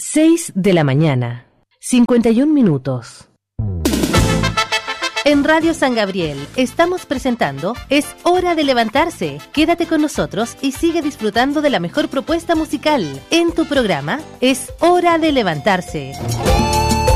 6 de la mañana, 51 minutos. En Radio San Gabriel estamos presentando Es Hora de Levantarse. Quédate con nosotros y sigue disfrutando de la mejor propuesta musical en tu programa Es Hora de Levantarse.